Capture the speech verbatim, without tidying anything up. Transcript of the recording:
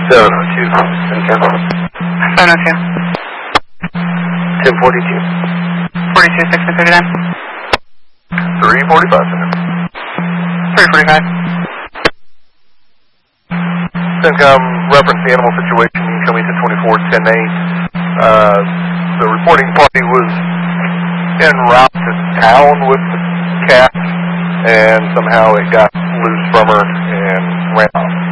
seven oh two, Centcom. seven oh two. ten forty-two. forty-two, six thirty-nine. three forty-five, Centcom. three forty-five. Centcom, reference the animal situation, coming to twenty-four ten eight. Uh, the reporting party was en route to town with the cat, and somehow it got loose from her and ran off.